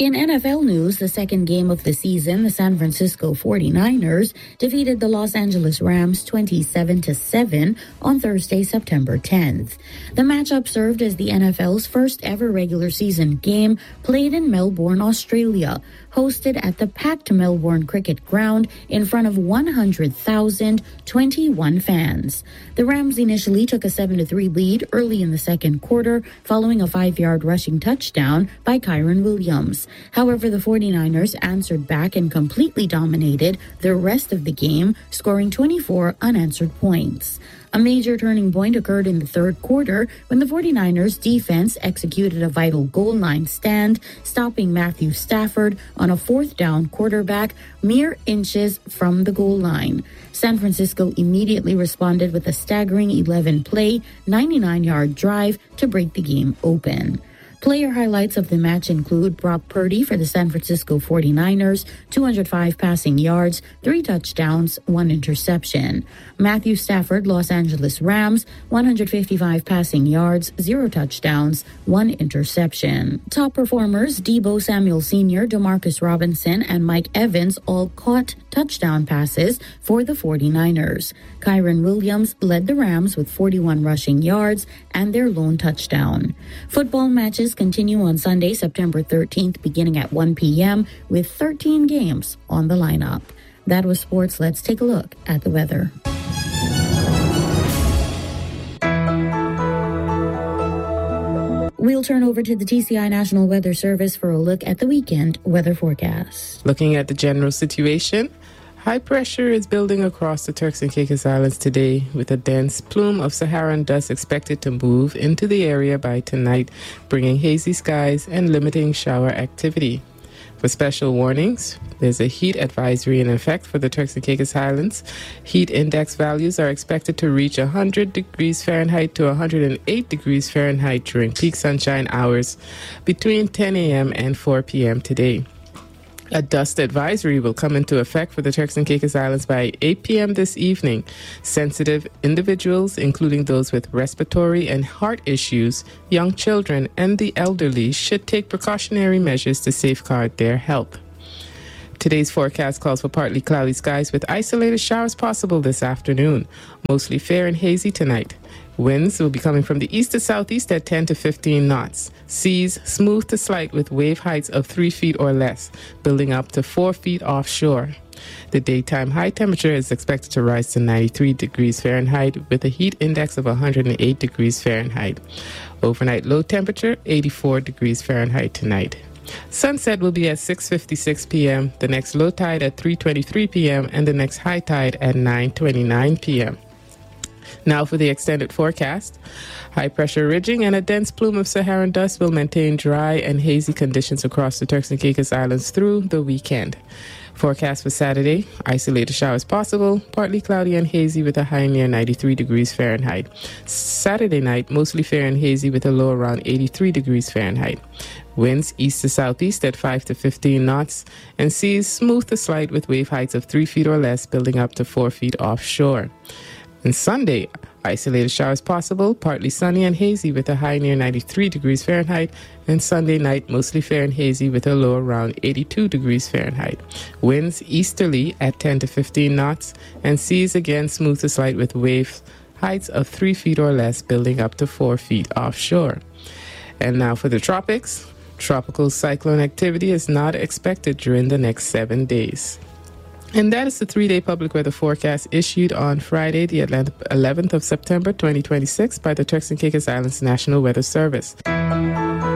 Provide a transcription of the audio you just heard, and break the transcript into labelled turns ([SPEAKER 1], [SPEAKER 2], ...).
[SPEAKER 1] In NFL news, the second game of the season, the San Francisco 49ers defeated the Los Angeles Rams 27-7 on Thursday, September 10th. The matchup served as the NFL's first ever regular season game played in Melbourne, Australia, hosted at the packed Melbourne Cricket Ground in front of 100,021 fans. The Rams initially took a 7-3 lead early in the second quarter, following a 5-yard rushing touchdown by Kyren Williams. However, the 49ers answered back and completely dominated the rest of the game, scoring 24 unanswered points. A major turning point occurred in the third quarter when the 49ers defense executed a vital goal line stand, stopping Matthew Stafford on a fourth down quarterback mere inches from the goal line. San Francisco immediately responded with a staggering 11-play, 99-yard drive to break the game open. Player highlights of the match include Brock Purdy for the San Francisco 49ers, 205 passing yards, 3 touchdowns, 1 interception. Matthew Stafford, Los Angeles Rams, 155 passing yards, 0 touchdowns, 1 interception. Top performers Deebo Samuel Sr., DeMarcus Robinson, and Mike Evans all caught touchdown passes for the 49ers. Kyren Williams led the Rams with 41 rushing yards and their lone touchdown. Football matches continue on Sunday, September 13th, beginning at 1 p.m. with 13 games on the lineup. That was sports. Let's take a look at the weather. We'll turn over to the TCI National Weather Service for a look at the weekend weather forecast.
[SPEAKER 2] Looking at the general situation, high pressure is building across the Turks and Caicos Islands today, with a dense plume of Saharan dust expected to move into the area by tonight, bringing hazy skies and limiting shower activity. For special warnings, there's a heat advisory in effect for the Turks and Caicos Islands. Heat index values are expected to reach 100 degrees Fahrenheit to 108 degrees Fahrenheit during peak sunshine hours between 10 a.m. and 4 p.m. today. A dust advisory will come into effect for the Turks and Caicos Islands by 8 p.m. this evening. Sensitive individuals, including those with respiratory and heart issues, young children, and the elderly, should take precautionary measures to safeguard their health. Today's forecast calls for partly cloudy skies with isolated showers possible this afternoon. Mostly fair and hazy tonight. Winds will be coming from the east to southeast at 10 to 15 knots. Seas smooth to slight with wave heights of 3 feet or less, building up to 4 feet offshore. The daytime high temperature is expected to rise to 93 degrees Fahrenheit with a heat index of 108 degrees Fahrenheit. Overnight low temperature 84 degrees Fahrenheit tonight. Sunset will be at 6:56 p.m., the next low tide at 3:23 p.m., and the next high tide at 9:29 p.m. Now for the extended forecast. High pressure ridging and a dense plume of Saharan dust will maintain dry and hazy conditions across the Turks and Caicos Islands through the weekend. Forecast for Saturday, isolated showers possible, partly cloudy and hazy with a high near 93 degrees Fahrenheit. Saturday night, mostly fair and hazy with a low around 83 degrees Fahrenheit. Winds east to southeast at 5 to 15 knots, and seas smooth to slight with wave heights of 3 feet or less, building up to 4 feet offshore. And Sunday, isolated showers possible, partly sunny and hazy with a high near 93 degrees Fahrenheit, and Sunday night mostly fair and hazy with a low around 82 degrees Fahrenheit. Winds easterly at 10 to 15 knots, and seas again smooth to slight with wave heights of 3 feet or less, building up to 4 feet offshore. And now for the tropics. Tropical cyclone activity is not expected during the next 7 days. And that is the 3-day public weather forecast issued on Friday, the 11th of September, 2026 by the Turks and Caicos Islands National Weather Service.